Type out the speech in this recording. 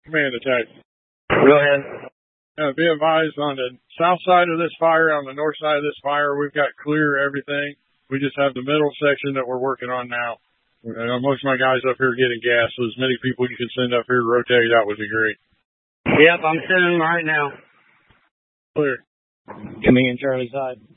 Command attack. Go ahead. Be advised, on the south side of this fire, on the north side of this fire, we've got clear everything. We just have the middle section that we're working on now. Most of my guys up here are getting gas, so as many people you can send up here to rotate out would be great. Yep, I'm sending them right now. Clear. Command Charlie side.